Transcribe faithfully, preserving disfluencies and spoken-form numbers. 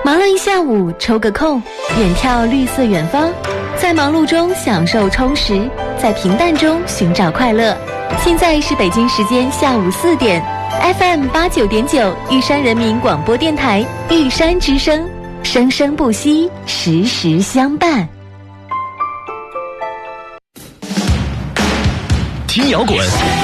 忙了一下午，抽个空，远眺绿色远方，在忙碌中享受充实，在平淡中寻找快乐。现在是北京时间下午四点 ，F M 八九点九，玉山人民广播电台，玉山之声，生生不息，时时相伴。 听摇滚